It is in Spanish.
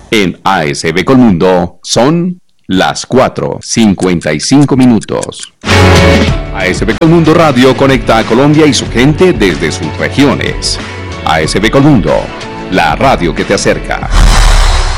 En ASB Colmundo son las 4:55 minutos. ASB Colmundo Radio conecta a Colombia y su gente desde sus regiones. ASB Colmundo, la radio que te acerca.